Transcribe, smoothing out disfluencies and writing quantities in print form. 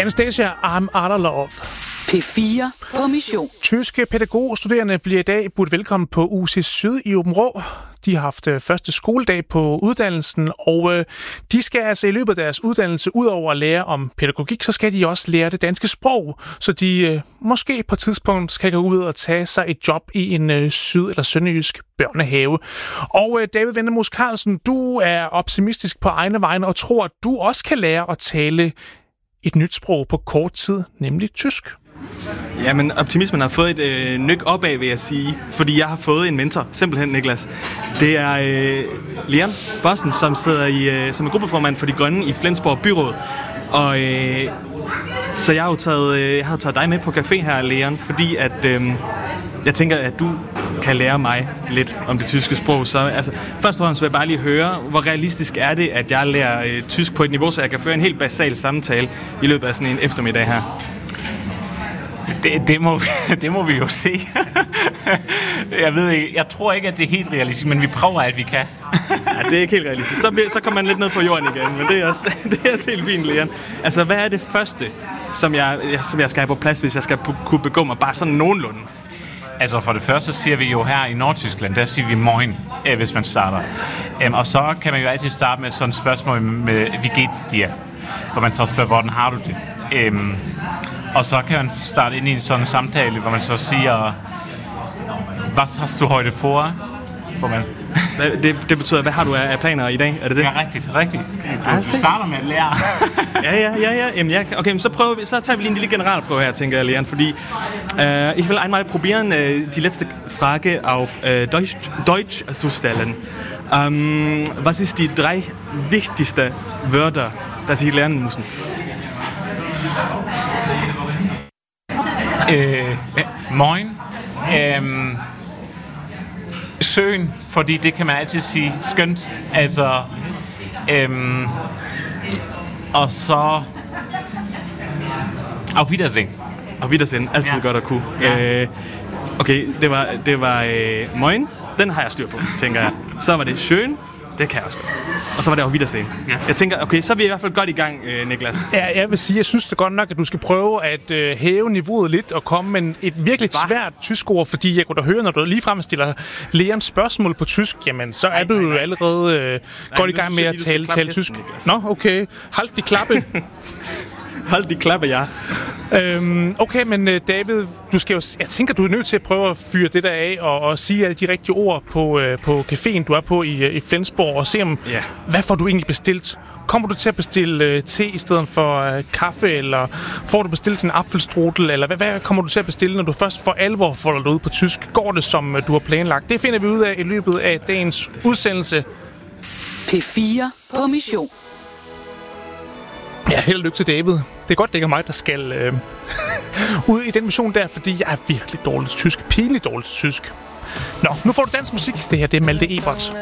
Anastasia, I'm out of love. P4 på mission. Tyske pædagogstuderende bliver i dag budt velkommen på UC Syd i Aabenraa. De har haft første skoledag på uddannelsen, og de skal altså i løbet af deres uddannelse, ud over at lære om pædagogik, så skal de også lære det danske sprog, så de måske på et tidspunkt kan gå ud og tage sig et job i en syd- eller sønderjysk børnehave. Og David Vendemus Carlsen, du er optimistisk på egne vegne og tror, at du også kan lære at tale et nyt sprog på kort tid, nemlig tysk. Ja, men optimismen har fået et nyk opad, vil jeg sige, fordi jeg har fået en mentor, simpelthen Niklas. Det er Leon Bossen, som sidder som er gruppeformand for De Grønne i Flensborg Byråd. Og så jeg har taget dig med på café her, Leon, fordi at jeg tænker, at du kan lære mig lidt om det tyske sprog. Så altså, først og fremmest vil jeg bare lige høre, hvor realistisk er det, at jeg lærer tysk på et niveau, så jeg kan føre en helt basal samtale i løbet af sådan en eftermiddag her. Det må vi jo se. Jeg ved ikke, jeg tror ikke, at det er helt realistisk, men vi prøver alt, vi kan. Ja, det er ikke helt realistisk. Så kommer man lidt ned på jorden igen, men det er også helt fint, Leon. Altså, hvad er det første, som jeg skal have på plads, hvis jeg skal kunne begå mig bare sådan nogenlunde? Altså, for det første siger vi jo her i Nordtyskland, der siger vi moin, hvis man starter. Og så kan man jo altid starte med sådan et spørgsmål med, wie geht's dir? Hvor man så spørger, hvordan har du det? Og så kan man starte ind i en sådan samtale, hvor man så siger, hvad hast du heute vor? Det betyder, hvad har du af planer i dag? Er det det? Ja, rigtigt. Du starter med at lære. Ja. Jamen, okay, men så tager vi lige en lille generalprøve her, tænker jeg, Leon, fordi ich will einmal probieren, die letzte Frage auf Deutsch zu stellen. Was ist die 3 wichtigste Wörter, das ich lernen muss? Moin. Schön, fordi det kan man altid sige skønt. Altså, og så auf Wiedersehen. Auf Wiedersehen, altid godt at kunne. Ja. Okay, det var moin. Den har jeg styr på, tænker jeg. Så var det schön. Det kan jeg også godt. Og så var det auf Wiedersehen. Ja. Jeg tænker, okay, så er vi i hvert fald godt i gang, Niklas. Ja, jeg vil sige, jeg synes det godt nok, at du skal prøve at hæve niveauet lidt og komme med et virkelig svært tysk ord, fordi jeg kunne da høre, når du ligefrem stiller Leons spørgsmål på tysk, jamen så er du jo allerede godt i gang med at tale tysk. Nå, okay. Hold de klappe. Hold de klappe, ja. Okay, men David, jeg tænker, du er nødt til at prøve at fyre det der af og sige alle de rigtige ord på caféen, du er på i Flensborg, og se om, hvad får du egentlig bestilt? Kommer du til at bestille te i stedet for kaffe, eller får du bestilt en apfelstrudel, eller hvad kommer du til at bestille, når du først for alvor folder dig ud på tysk? Går det, som du har planlagt? Det finder vi ud af i løbet af dagens udsendelse. P4 på mission. Ja, held og lykke til David. Det er godt, det ikke er mig, der skal ud i den mission der, fordi jeg er virkelig dårlig til tysk. Pinligt dårlig til tysk. Nå, nu får du dansk musik. Det her, det er Malte Ebert.